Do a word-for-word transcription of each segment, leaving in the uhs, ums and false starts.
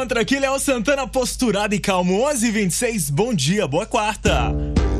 Contra aqui, Léo Santana, posturado e calmo, onze e vinte e seis, bom dia, boa quarta.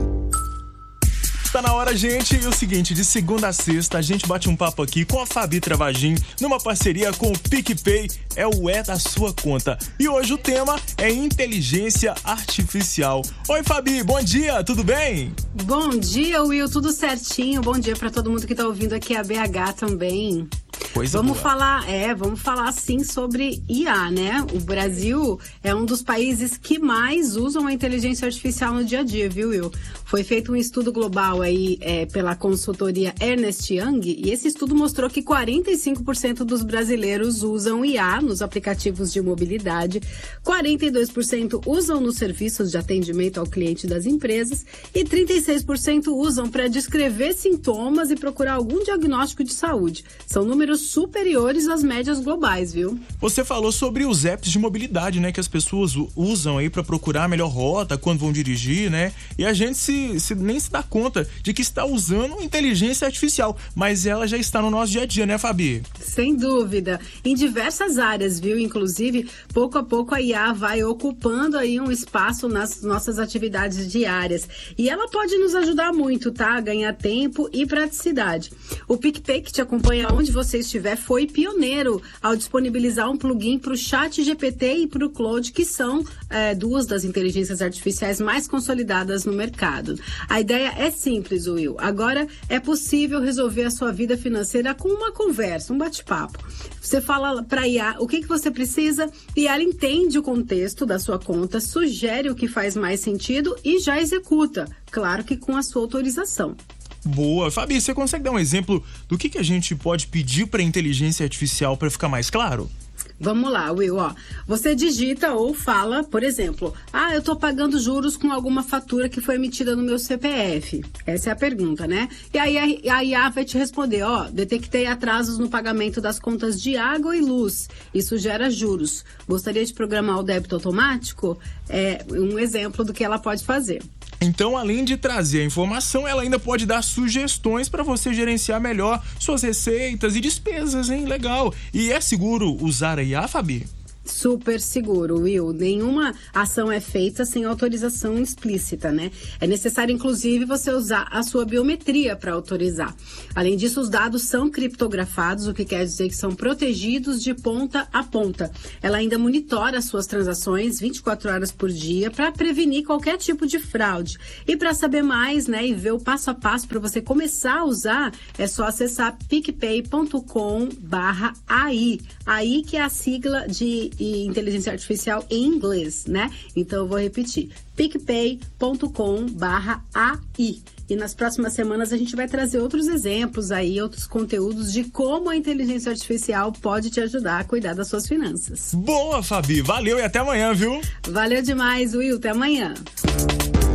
Tá na hora, gente, e o seguinte, de segunda a sexta a gente bate um papo aqui com a Fabi Travagin, numa parceria com o PicPay, é o É da Sua Conta. E hoje o tema é inteligência artificial. Oi, Fabi, bom dia, tudo bem? Bom dia, Will, tudo certinho, bom dia pra todo mundo que tá ouvindo aqui a B H também. Coisa vamos boa. falar, é, vamos falar sim sobre I A, né? O Brasil é um dos países que mais usam a inteligência artificial no dia a dia, viu, Will? Foi feito um estudo global aí é, pela consultoria Ernst Young e esse estudo mostrou que quarenta e cinco por cento dos brasileiros usam I A nos aplicativos de mobilidade, quarenta e dois por cento usam nos serviços de atendimento ao cliente das empresas e trinta e seis por cento usam para descrever sintomas e procurar algum diagnóstico de saúde. São números superiores às médias globais, viu? Você falou sobre os apps de mobilidade, né, que as pessoas usam aí para procurar a melhor rota quando vão dirigir, né? E a gente se, se, nem se dá conta de que está usando inteligência artificial, mas ela já está no nosso dia a dia, né, Fabi? Sem dúvida. Em diversas áreas, viu? Inclusive, pouco a pouco a I A vai ocupando aí um espaço nas nossas atividades diárias. E ela pode nos ajudar muito, tá? A ganhar tempo e praticidade. O PicPay, que te acompanha onde você estiver, foi pioneiro ao disponibilizar um plugin para o Chat G P T e para o Claude, que são é, duas das inteligências artificiais mais consolidadas no mercado. A ideia é simples, Will. Agora é possível resolver a sua vida financeira com uma conversa, um bate-papo. Você fala para a I A o que, que você precisa e ela entende o contexto da sua conta, sugere o que faz mais sentido e já executa, claro que com a sua autorização. Boa. Fabi, você consegue dar um exemplo do que, que a gente pode pedir para a inteligência artificial para ficar mais claro? Vamos lá, Will, ó. Você digita ou fala, por exemplo, ah, eu tô pagando juros com alguma fatura que foi emitida no meu C P F. Essa é a pergunta, né? E aí a I A vai te responder, ó, detectei atrasos no pagamento das contas de água e luz. Isso gera juros. Gostaria de programar o débito automático? É um exemplo do que ela pode fazer. Então, além de trazer a informação, ela ainda pode dar sugestões para você gerenciar melhor suas receitas e despesas, hein? Legal. E é seguro usar a I A, Fabi? Super seguro, Will. Nenhuma ação é feita sem autorização explícita, né? É necessário, inclusive, você usar a sua biometria para autorizar. Além disso, os dados são criptografados, o que quer dizer que são protegidos de ponta a ponta. Ela ainda monitora as suas transações vinte e quatro horas por dia para prevenir qualquer tipo de fraude. E para saber mais, né, e ver o passo a passo para você começar a usar, é só acessar picpay ponto com barra A I. A I que é a sigla de e inteligência artificial em inglês, né? Então eu vou repetir, picpay ponto com barra A I. E nas próximas semanas a gente vai trazer outros exemplos aí, outros conteúdos de como a inteligência artificial pode te ajudar a cuidar das suas finanças. Boa, Fabi, valeu e até amanhã, viu? Valeu demais, Will, até amanhã.